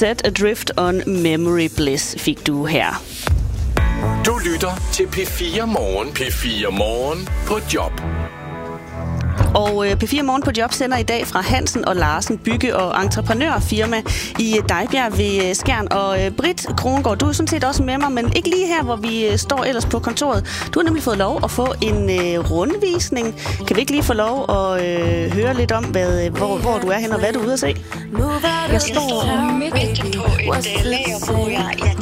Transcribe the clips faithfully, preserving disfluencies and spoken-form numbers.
Set Adrift on Memory Bliss fik du her. Du lytter til P fire Morgen. P fire Morgen på job. Og P fire Morgen på job sender i dag fra Hansen og Larsen bygge- og entreprenørfirma i Dejbjerg ved Skjern. Og Britt Krongaard, du er sådan set også med mig, men ikke lige her, hvor vi står ellers på kontoret. Du har nemlig fået lov at få en øh, rundvisning. Kan vi ikke lige få lov at øh, høre lidt om, hvad, hvor, hvor du er henne og hvad du er ude at se? Jeg står midt på et lager, hvor jeg, jeg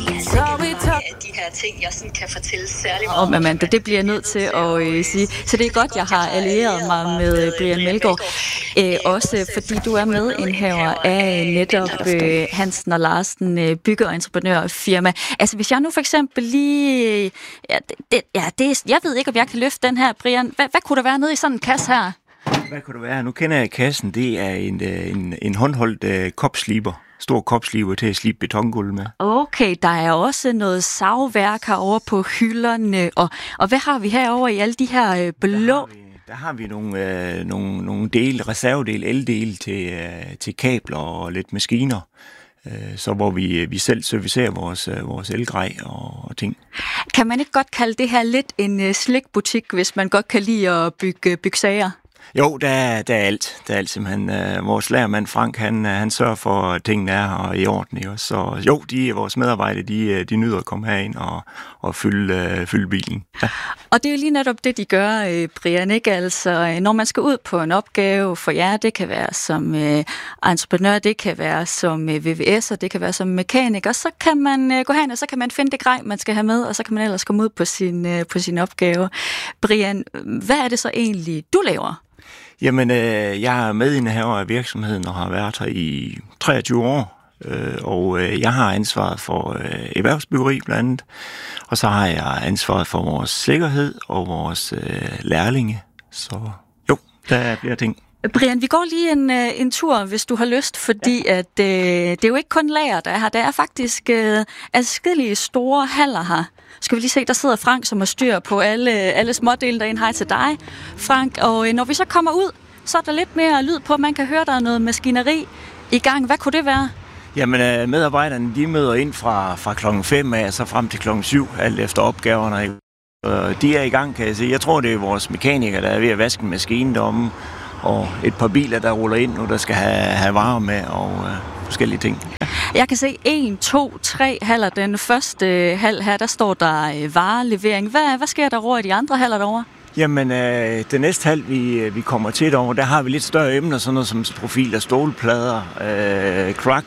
de her ting, jeg sådan kan fortælle særligt om, Amanda, det bliver jeg nødt til at øh, sige. Så det er godt, jeg har allieret mig med øh, Brian Melgaard. Øh, også fordi du er medindhaver af netop øh, Hansen og Larsen øh, bygge- og entreprenørfirma. Altså hvis jeg nu for eksempel lige... Øh, ja, det, ja, det, jeg ved ikke, om jeg kan løfte den her, Brian. Hvad, hvad kunne der være nede i sådan en kasse her? Hvad kunne det være? Nu kender jeg kassen. Det er en, en, en håndholdt uh, kopsliber. Stor kopsliber til at slibe betongulv med. Okay, der er også noget savværk herovre på hylderne. Og, og hvad har vi herovre i alle de her øh, blå... Der har vi, der har vi nogle, øh, nogle, nogle dele, reservedele, el-dele til, øh, til kabler og lidt maskiner. Øh, så hvor vi, vi selv servicerer vores, øh, vores elgrej og, og ting. Kan man ikke godt kalde det her lidt en øh, slikbutik, hvis man godt kan lide at bygge, bygge sager? Jo, der er, der er alt. Der er alt simpelthen. Øh, vores lærermand Frank, han, han sørger for, at tingene er her i orden. Ikke? Så jo, de, vores medarbejdere, de, de nyder at komme herind og, og fylde, øh, fylde bilen. Ja. Og det er jo lige netop det, de gør, øh, Brian, ikke? Altså, når man skal ud på en opgave for jer, det kan være som øh, entreprenør, det kan være som øh, V V S'er, det kan være som mekaniker, så kan man øh, gå hen, og så kan man finde det grej, man skal have med, og så kan man ellers komme ud på sin, øh, på sin opgave. Brian, hvad er det så egentlig, du laver? Jamen, øh, jeg er medindehaver af virksomheden og har været her i treogtyve år, øh, og øh, jeg har ansvaret for øh, erhvervsbyggeri blandt andet, og så har jeg ansvaret for vores sikkerhed og vores øh, lærlinge, så jo, der er flere ting. Brian, vi går lige en, en tur, hvis du har lyst, fordi ja. at, øh, det er jo ikke kun lager, der er her. Der er faktisk øh, adskillige store haller her. Skal vi lige se, der sidder Frank, som har styr på alle, alle smådele derinde. Hej til dig, Frank. Og øh, når vi så kommer ud, så er der lidt mere lyd på. Man kan høre, der er noget maskineri i gang. Hvad kunne det være? Jamen, øh, medarbejderne, de møder ind fra, fra klokken fem af, så frem til klokken syv, alt efter opgaverne. Øh, de er i gang, kan jeg sige. Jeg tror, det er vores mekanikere, der er ved at vaske en maskine deromme, og et par biler, der ruller ind nu, der skal have, have varer med, og øh, forskellige ting. Jeg kan se en, to, tre haller. Den første hal her, der står der øh, varelevering. Hvad, hvad sker der over i de andre haller derovre? Jamen, øh, det næste hal, vi, vi kommer til derovre, der har vi lidt større emner, sådan noget som profiler, stålplader, øh, crack,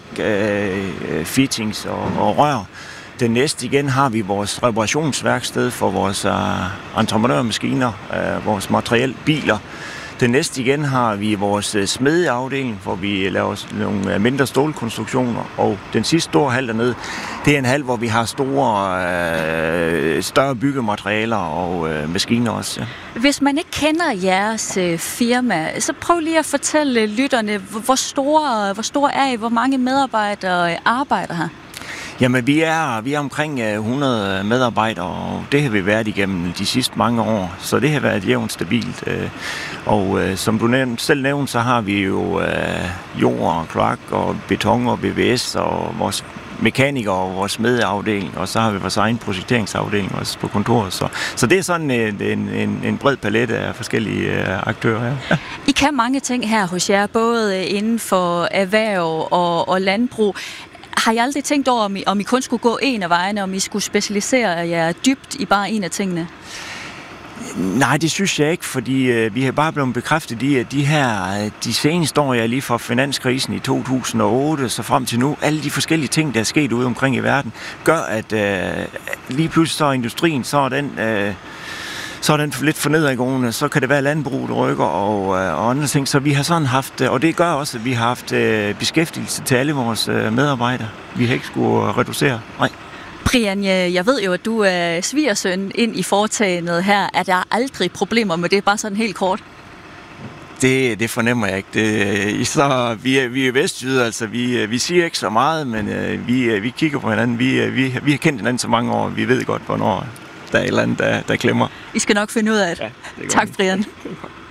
øh, fittings og, og rør. Den næste igen har vi vores reparationsværksted for vores øh, entreprenørmaskiner, øh, vores materiel, biler. Den næste igen har vi vores smedeafdeling, hvor vi laver nogle mindre stålkonstruktioner. Og den sidste store hal dernede, det er en hal, hvor vi har store, øh, større byggematerialer og øh, maskiner også. Ja. Hvis man ikke kender jeres øh, firma, så prøv lige at fortælle lytterne, hvor store, hvor store er I, hvor mange medarbejdere arbejder her? Jamen, vi er, vi er omkring hundrede medarbejdere, og det har vi været igennem de sidste mange år, så det har været jævnt stabilt. Og som du nævnte, selv nævnte, så har vi jo jord og kloak og beton og B V S og vores mekanikere og vores smedeafdeling, og så har vi vores egen projekteringsafdeling også på kontoret. Så, så det er sådan en, en, en bred palette af forskellige aktører. Ja. I kan mange ting her hos jer, både inden for erhverv og, og landbrug. Har I aldrig tænkt over, om I, om I kun skulle gå en af vejene, om I skulle specialisere jer dybt i bare en af tingene? Nej, det synes jeg ikke, fordi øh, vi har bare blevet bekræftet i, at de her, de seneste år, jeg lige fra finanskrisen i to tusind og otte, så frem til nu, alle de forskellige ting, der er sket ude omkring i verden, gør, at øh, lige pludselig så er industrien, så er den... Øh, så er den lidt for nedadgående, så kan det være landbrug, der rykker og, og andre ting. Så vi har sådan haft, og det gør også, at vi har haft beskæftigelse til alle vores medarbejdere. Vi har ikke skulle reducere. Nej. Brian, jeg ved jo, at du er svigersøn ind i foretagendet her. Er der aldrig problemer med det, bare sådan helt kort? Det, det fornemmer jeg ikke. Det, så vi er, vi er vestjyder, altså vi, vi siger ikke så meget, men vi, vi kigger på hinanden. Vi, vi, vi har kendt hinanden så mange år, vi ved godt, hvornår der er et eller andet, der, der klemmer. I skal nok finde ud af det. Ja, det tak, Brian.